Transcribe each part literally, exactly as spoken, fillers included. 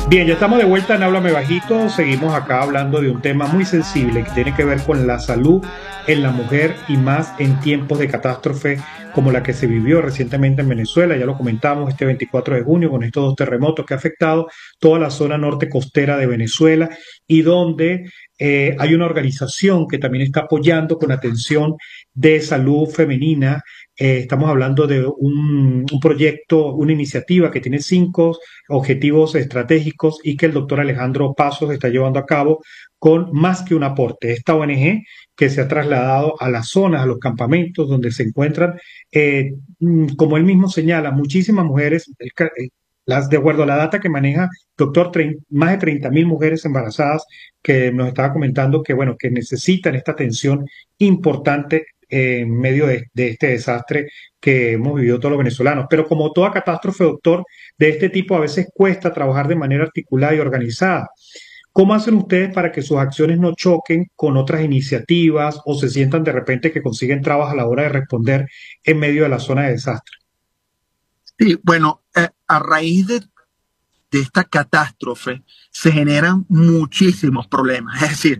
Bien, ya estamos de vuelta en Háblame Bajito. Seguimos acá hablando de un tema muy sensible que tiene que ver con la salud en la mujer y más en tiempos de catástrofe como la que se vivió recientemente en Venezuela. Ya lo comentamos este veinticuatro de junio con estos dos terremotos que ha afectado toda la zona norte costera de Venezuela y donde eh, hay una organización que también está apoyando con atención de salud femenina. Eh, estamos hablando de un, un proyecto, una iniciativa que tiene cinco objetivos estratégicos y que el doctor Alejandro Pasos está llevando a cabo con Más que un aporte. Esta O N G que se ha trasladado a las zonas, a los campamentos donde se encuentran, eh, mm, como él mismo señala, muchísimas mujeres, el ca- eh, las, de acuerdo a la data que maneja, doctor, trein- más de treinta mil mujeres embarazadas que nos estaba comentando que, bueno, que necesitan esta atención importante eh, en medio de, de este desastre que hemos vivido todos los venezolanos. Pero como toda catástrofe, doctor, de este tipo a veces cuesta trabajar de manera articulada y organizada. ¿Cómo hacen ustedes para que sus acciones no choquen con otras iniciativas o se sientan de repente que consiguen trabas a la hora de responder en medio de la zona de desastre? Sí, bueno, eh, a raíz de, de esta catástrofe se generan muchísimos problemas. Es decir,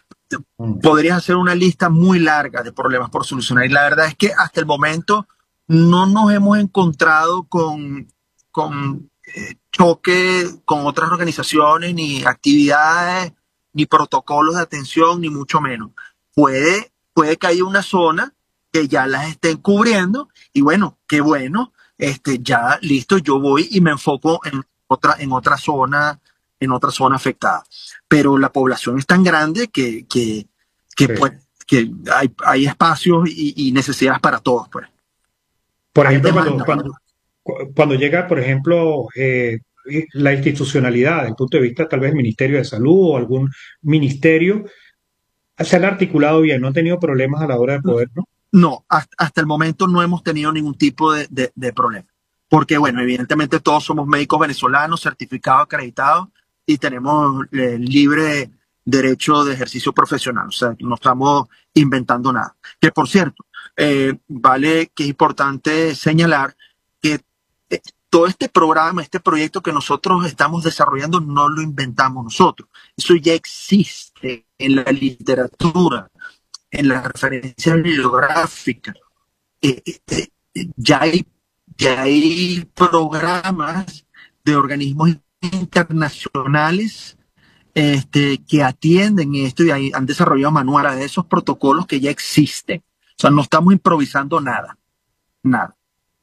Mm. podrías hacer una lista muy larga de problemas por solucionar. Y la verdad es que hasta el momento no nos hemos encontrado con, con eh, choque con otras organizaciones, ni actividades, ni protocolos de atención, ni mucho menos. Puede, puede que haya una zona que ya las estén cubriendo y bueno, qué bueno, este, ya listo, yo voy y me enfoco en otra, en otra zona, en otra zona afectada. Pero la población es tan grande que, que que, Sí. pues, que hay, hay espacios y, y necesidades para todos, pues. Por Hay ejemplo, cuando, demanda, pues. cuando, cu- cuando llega, por ejemplo, eh, la institucionalidad, desde el punto de vista tal vez del Ministerio de Salud o algún ministerio, se han articulado bien, no han tenido problemas a la hora de poder, ¿no? No, hasta, hasta el momento no hemos tenido ningún tipo de, de, de problema. Porque, bueno, evidentemente todos somos médicos venezolanos, certificados, acreditados, y tenemos eh, libre derecho de ejercicio profesional. O sea, no estamos inventando nada. Que, por cierto, eh, vale que es importante señalar que eh, todo este programa, este proyecto que nosotros estamos desarrollando, no lo inventamos nosotros. Eso ya existe en la literatura, en la referencia bibliográfica. Eh, eh, eh, ya, hay, ya hay programas de organismos internacionales este, que atienden esto y hay, han desarrollado manuales de esos protocolos que ya existen. O sea, no estamos improvisando nada, nada.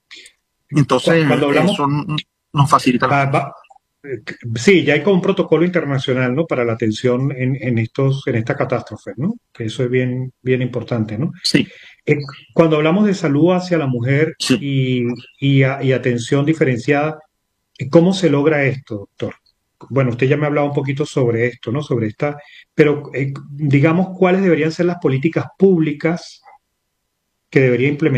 Cu- Entonces, Cuando hablamos, eso nos facilita las ah, cosas. va- eh, sí, ya hay como un protocolo internacional, ¿no? Para la atención en, en estos, en esta catástrofe, ¿no? Que eso es bien, bien importante, ¿no? Sí, Eh, Cuando hablamos de salud hacia la mujer sí. y, y, a- y atención diferenciada, ¿cómo se logra esto, doctor? Bueno, usted ya me ha hablado un poquito sobre esto, ¿no? Sobre esta, pero eh, digamos, ¿cuáles deberían ser las políticas públicas que debería implementar